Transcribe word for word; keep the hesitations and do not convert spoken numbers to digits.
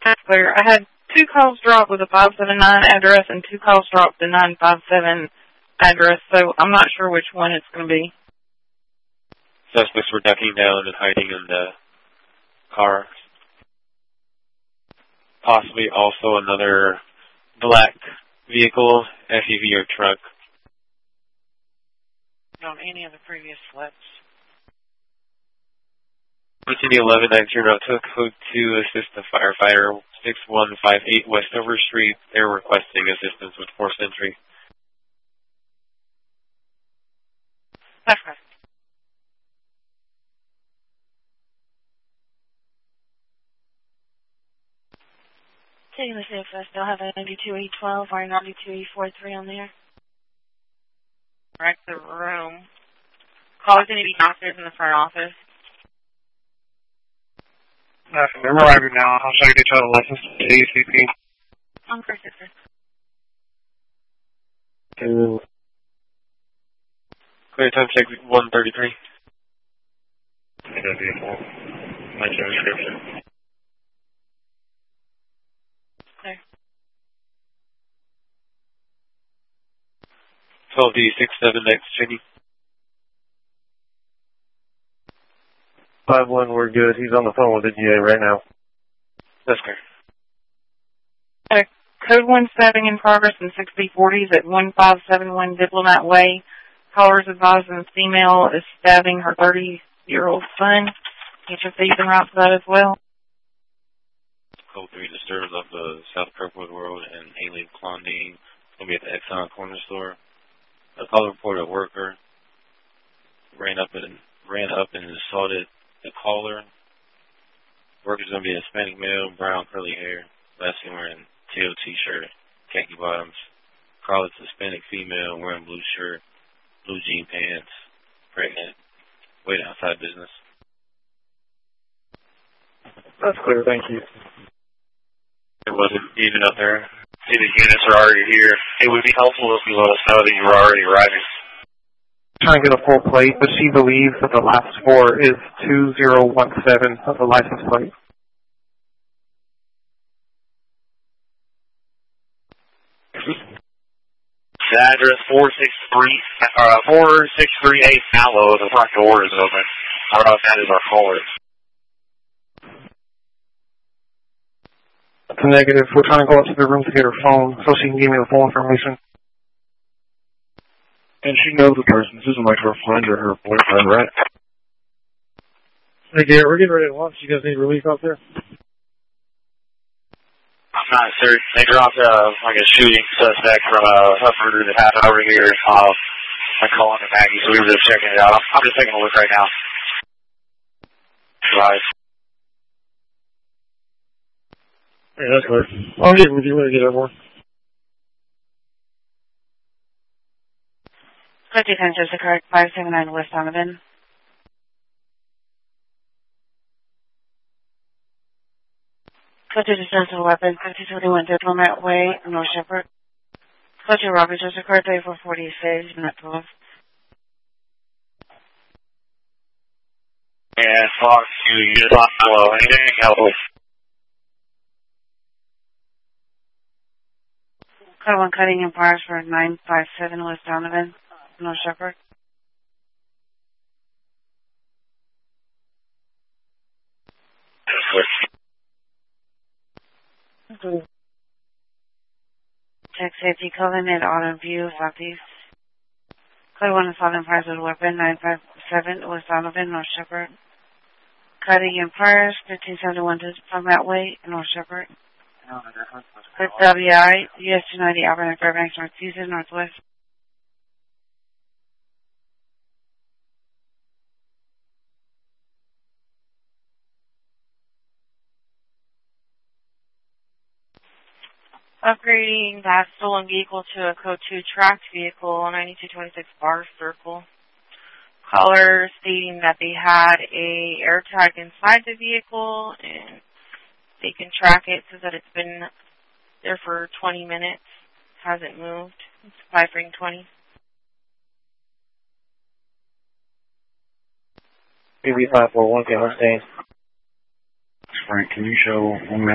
That's clear. I had two calls dropped with a five seven nine address and two calls dropped with a nine five seven address, so I'm not sure which one it's going to be. Suspects were ducking down and hiding in the car. Possibly also another black vehicle, S U V or truck. On any of the previous slips. Continue eleven nine zero to code two, assist the firefighter six one five eight Westover Street. They're requesting assistance with forced entry. That's right. Taking the safe I still have a ninety-two E twelve or ninety-two E forty-three on there. Correct the room. Caller's going to be downstairs in the front office. Nothing. I'm arriving now. I'll show you the total license to A C P. On first sister. Two. Clear time check one thirty-three. That vehicle. My description. Clear. twelve D six seven next, Jenny. five one, we're good. He's on the phone with the G A right now. That's clear. Uh, code one seven in progress in six B forties at one five seven one Diplomat Way. Callers advised a female is stabbing her thirty-year-old son. Can't you see them right for that as well? Code three disturbance of the South Kirkwood Road and Aileen Klondine. It's going to be at the Exxon corner store. A caller reported a worker ran up and ran up and assaulted the caller. Worker's going to be a Hispanic male, brown curly hair, last seen wearing teal t-shirt, khaki bottoms. Caller's Hispanic female wearing blue shirt, blue jean pants, pregnant, waiting outside business. That's clear, thank you. It wasn't even up there. See, the units are already here. It would be helpful if you let us know that you were already arriving. Trying to get a full plate, but she believes that the last four is two zero one seven of the license plate. The address four six three, uh, four six three eight Mallow. The front door is open. I don't know if that is our caller. That's a negative. We're trying to go up to the room to get her phone so she can give me the full information. And she knows the person. This isn't like her friend or her boyfriend, right? Hey, Garrett, we're getting ready to launch. You guys need relief out there? I'm not certain. They dropped uh, like a shooting suspect from a Huffer that happened over here. Uh, I call him to Maggie, so we were just checking it out. I'm, I'm just taking a look right now. Right. Yeah, that's clear. I'll get with you when I get over. Code two ten just occurred, five seven nine West Donovan. Code two disposal of weapons, fifty twenty-one Diplomat Way, North Shepherd. Code two robbery just occurred, thirty-four forty-six, minute twelve. Yeah, Fox, you just lost below. Anything else? Code one cutting in bars for nine five seven West Donovan, North Shepherd. Mm-hmm. Check safety covenant auto view southeast. Code one assault and fires with weapon nine five seven West Donovan, North Shepherd. Cutting in fires fifteen seventy-one Diplomat Way, North Shepherd. Code W I U S two ninety Auburn and Fairbanks, North Houston, Northwest. Upgrading that stolen vehicle to a code two tracked vehicle, ninety-two twenty-six Bar Circle. Caller stating that they had a air tag inside the vehicle and they can track it so that it's been there for twenty minutes, hasn't moved. It's five ring twenty. B B five four one, can I understand? Frank, can you show one